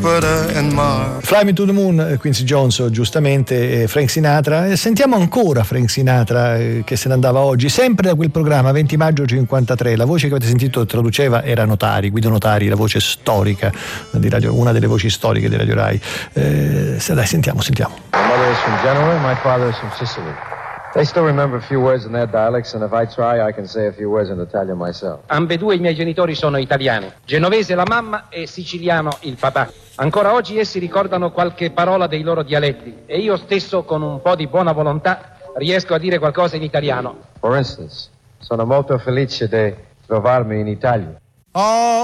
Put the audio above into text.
Jupiter and Mars. Fly Me to the Moon, Quincy Jones, giustamente, Frank Sinatra. Sentiamo ancora Frank Sinatra che se ne andava oggi, sempre da quel programma 20 maggio 53. La voce che avete sentito traduceva era Notari, Guido Notari, la voce storica di Radio, una delle voci storiche di Radio Rai. Dai, sentiamo. My mother is from Genoa, my father is from Sicily. They still remember a few words in their dialects, and if I try, I can say a few words in Italian myself. Ambedue i miei genitori sono italiani, genovese la mamma e siciliano il papà. Ancora oggi essi ricordano qualche parola dei loro dialetti e io stesso, con un po' di buona volontà, riesco a dire qualcosa in italiano. For instance, sono molto felice di trovarmi in Italia. Oh.